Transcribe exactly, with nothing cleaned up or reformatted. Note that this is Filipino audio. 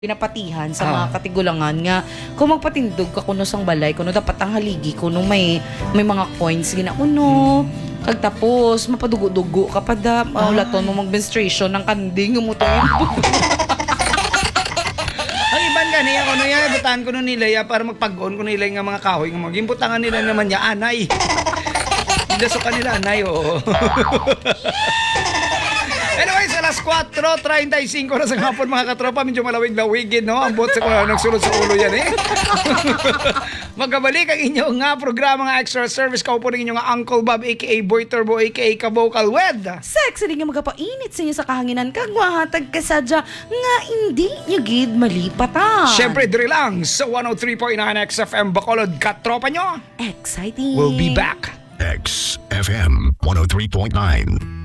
pinapatihan sa mga Ah. katigulangan nga kung magpatindog ka kuno sang balay kuno dapat ang haligi kuno may may mga coins gina kuno kag tapos mapadugo-dugo kapag da maulaton mo mag-menstruation ng kanding mo to. Ang iban gani ako no ya butahan ko no nila ya para magpag-on ko nila nga mga kahoy nga maging butangan nila naman ya anay. Daso kanila anay oh. Anyways, alas kwatro treinta y cinco na sa hapon mga katropa, medyo malawig-lawigin, no? Ang bot sa ko nagsulod sa ulo yan, eh. Magkabalik ang inyong nga programa nga extra service. Kaupo rin inyong nga Uncle Bob, aka Boy Turbo, aka Kabocal Wed. Sexy din nga magapainit sa inyo sa kahanginan kag mahatag ka sadya nga hindi nyo gid malipatan. Siyempre, diri lang sa one oh three point nine X F M Bacolod, katropa nyo. Exciting. We'll be back. X F M one oh three point nine.